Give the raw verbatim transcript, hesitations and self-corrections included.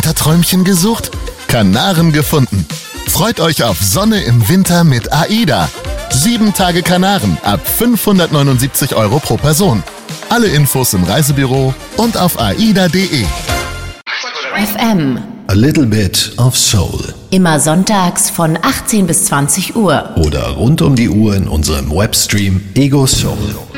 Winterträumchen gesucht? Kanaren gefunden. Freut euch auf Sonne im Winter mit AIDA. Sieben Tage Kanaren ab fünfhundertneunundsiebzig Euro pro Person. Alle Infos im Reisebüro und auf aida punkt de. F M. A little bit of soul. Immer sonntags von achtzehn bis zwanzig Uhr. Oder rund um die Uhr in unserem Webstream Ego Soul.